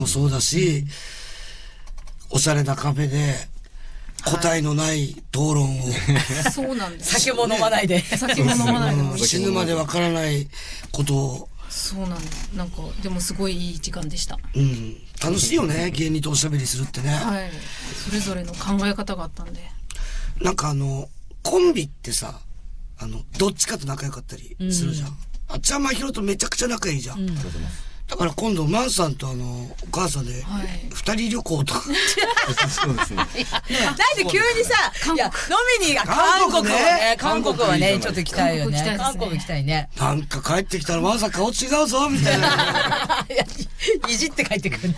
もそうだし、おしゃれなカフェで答えのない討論を、 そうなんです。 酒も飲まないで。 酒も飲まないでもいいし。 死ぬまでわからないことを。 そうなんです。なんかでもすごいいい時間でした。 うん、楽しいよね、芸人とおしゃべりするってね。 はい。それぞれの考え方があったんで。 なんかコンビってさ、どっちかと仲良かったりするじゃん。あっちゃんまひろとめちゃくちゃ仲いいじゃん。だから今度マンさんとお母さんで二人旅行とか。 そうですね。なんで急にさ、いや、飲みに韓国ね。韓国はね、ちょっと行きたいよね。韓国行きたいね。 なんか帰ってきたらまさか顔違うぞ、みたいな。 いじって帰ってくる。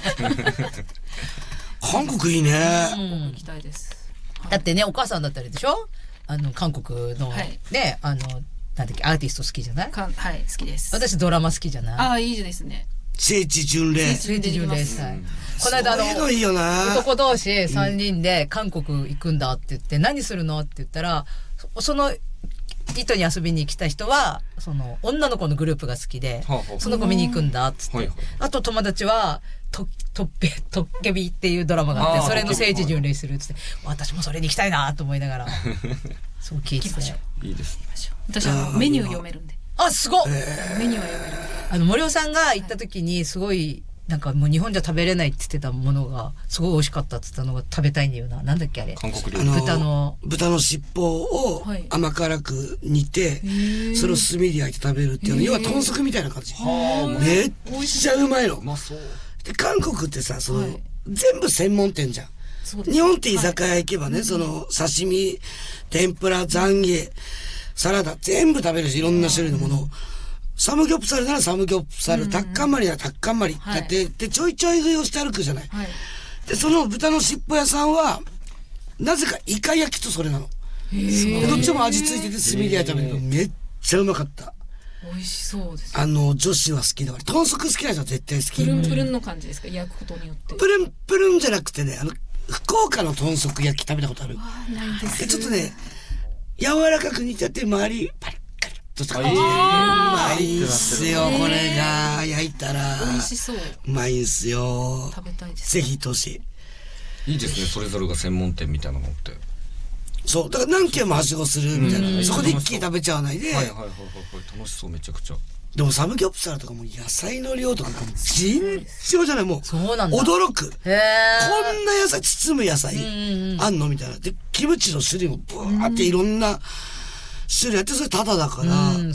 韓国いいね。 行きたいです。 だってね、お母さんだったらでしょ？韓国の、ね、なんだっけ、アーティスト好きじゃない？ はい、好きです。 私ドラマ好きじゃない？ ああ、いいですね。 聖地巡礼。 聖地巡礼祭。この間いいよな。 男同士3人で韓国行くんだって言って、何するのって言ったら、その糸に遊びに来た人は、その女の子のグループが好きで、その子見に行くんだっつって。あと友達は、トッケビっていうドラマがあって、それの聖地巡礼するっつって、私もそれに行きたいなと思いながら、そう聞いてて。 いいですね。 私メニュー読めるんで。 あ、すごっ！ メニューは読める。 森尾さんが行った時に、すごい、なんかもう日本じゃ食べれないって言ってたものが、すごい美味しかったって言ったのが食べたいんだよな。なんだっけあれ。 韓国料理。 豚の尻尾を甘辛く煮て、それを炭で焼いて食べるっていうの。要は豚足みたいな感じ。めっちゃうまいの。で、韓国ってさ、全部専門店じゃん。日本って居酒屋行けばね、刺身、天ぷら、ザンゲ、サラダ、全部食べるし、いろんな種類のものを。サムギョプサルならサムギョプサル、タッカンマリならタッカンマリだって、で、ちょいちょい食いをして歩くじゃない。で、その豚の尻尾屋さんは、なぜかイカ焼きとそれなの。どっちも味付いてて炭で焼いためるのめっちゃうまかった。 美味しそうです。 女子は好きだから。豚足好きな人は絶対好き。 プルンプルンの感じですか？焼くことによって。 プルンプルンじゃなくてね、福岡の豚足焼き食べたことある？ ないです。 ちょっとね、柔らかく煮ちゃって周りパリッカリッとした感じで。うまいっすよ、これが焼いたら。 美味しそう。 うまいんすよ。 食べたいです。 ぜひ行ってほしい。 いいですね、それぞれが専門店みたいなのって。 そう、だから何軒もはしごするみたいな。そこで一気に食べちゃわないで。 はい。楽しそう、めちゃくちゃ。 でもサムギョプサルとかも野菜の量とかが尋常じゃない、もう。 そうなんだ。 驚く。こへー。 んな野菜、包む野菜あんのみたいな。で、キムチの種類もブワーっていろんな種類あって、それタダだから。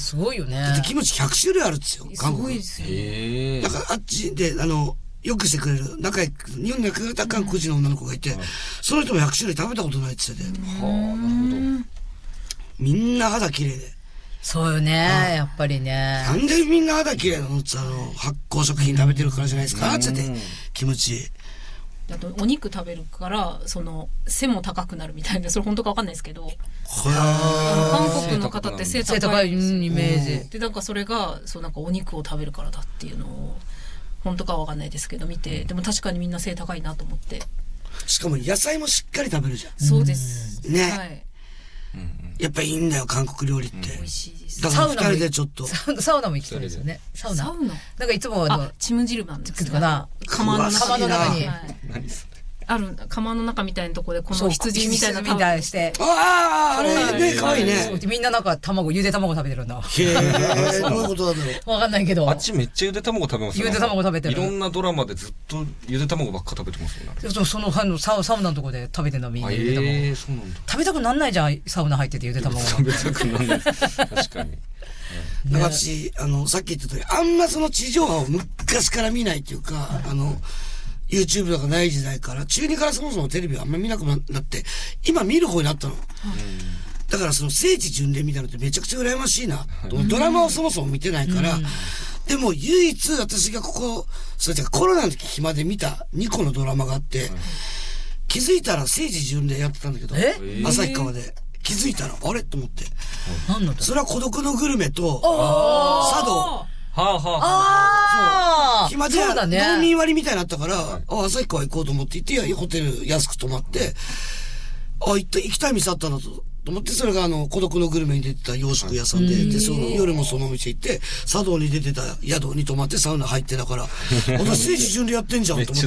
すごいよね。 だってキムチ100種類あるんですよ、韓国。 すごいですよ。 だからあっちで、よくしてくれる、仲良く、日本に仲良く韓国人の女の子がいて、その人も100種類食べたことないって言ってて。 はあ、なるほど。 みんな肌綺麗で。 そうよね、やっぱりね。 なんでみんな肌綺麗なのって発酵食品食べてるからじゃないですかって言って、キムチ。 あとお肉食べるから背も高くなるみたいな、それ本当かわかんないですけど、韓国の方って背高いイメージで、なんかそれがなんかお肉を食べるからだっていうのを本当かはわかんないですけど見て、でも確かにみんな背高いなと思って。 しかも野菜もしっかり食べるじゃん。 そうですね、 はい、 やっぱいいんだよ韓国料理って、 美味しいです。 だから2人でちょっとサウナも行きたいですよね。サウナなんかいつもチムジルマンですかな、 釜の中に何それある釜の中みたいなところでこの羊みたいな卵して、 あれね、可愛いね。 みんななんかゆで卵食べてるんだ。 へえ、どういうことなんだろう。 わかんないけど。 あっちめっちゃゆで卵食べますよ。 ゆで卵食べてる。 いろんなドラマでずっとゆで卵ばっか食べてますよね。 そのサウナのとこで食べてるのみんなゆで卵。 そうなんだ。 食べたくなんないじゃん、サウナ入っててゆで卵。 食べたくなんない。確かに。 私、さっき言った通り、あんま地上波を昔から見ないっていうか、YouTube とかない時代から、中2からそもそもテレビをあんまり見なくなって、今見る方になったの。だから聖地巡礼みたいなのってめちゃくちゃ羨ましいな。ドラマをそもそも見てないから、でも唯一私がそれじゃコロナの時暇で見た2個のドラマがあって、気づいたら聖地巡礼やってたんだけど、旭川で。気づいたら、あれと思って。 何なんだ？ それは孤独のグルメと、茶道。暇で農民割みたいになったから、旭川行こうと思って行って、ホテル安く泊まって、行きたい店あったなとと思って、それが孤独のグルメに出てた洋食屋さんで、で、夜もそのお店行って、茶道に出てた宿に泊まってサウナ入ってたから、私聖地巡礼やってんじゃんと思って。